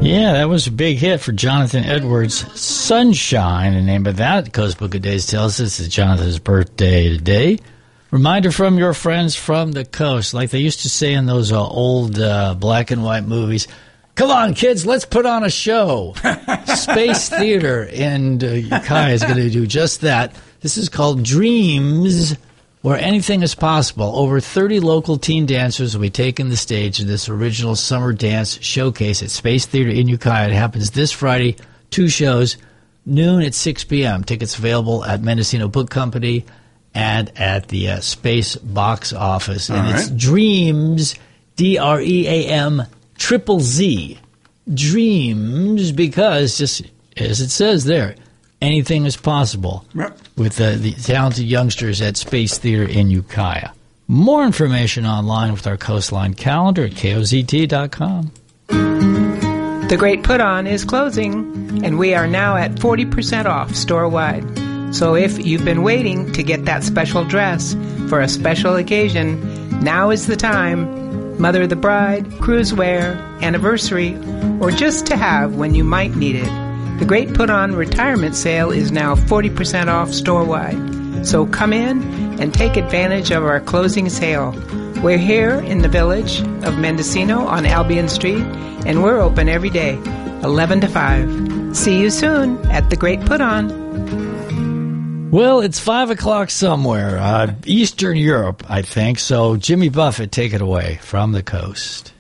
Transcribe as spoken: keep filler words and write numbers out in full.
Yeah, that was a big hit for Jonathan Edwards. Sunshine, the name of that. Coast Book of Days tells us it's Jonathan's birthday today. Reminder from your friends from the coast. Like they used to say in those uh, old uh, black and white movies, come on, kids, let's put on a show. Space Theater in uh, Ukiah is going to do just that. This is called Dreams, where anything is possible. Over thirty local teen dancers will be taking the stage in this original summer dance showcase at Space Theater in Ukiah. It happens this Friday, two shows, noon at six p.m. Tickets available at Mendocino Book Company and at the uh, Space Box Office. And All it's right. Dreams, D R E A M, triple Z. Dreams, because, just as it says there, anything is possible Yep. with uh, the talented youngsters at Space Theater in Ukiah. More information online with our Coastline calendar at K O Z T dot com. The Great Put On is closing, and we are now at forty percent off store-wide. So if you've been waiting to get that special dress for a special occasion, now is the time. Mother of the bride, cruise wear, anniversary, or just to have when you might need it. The Great Put On retirement sale is now forty percent off store-wide. So come in and take advantage of our closing sale. We're here in the village of Mendocino on Albion Street, and we're open every day, eleven to five. See you soon at The Great Put On. Well, it's five o'clock somewhere, uh, Eastern Europe, I think. So Jimmy Buffett, take it away from the coast.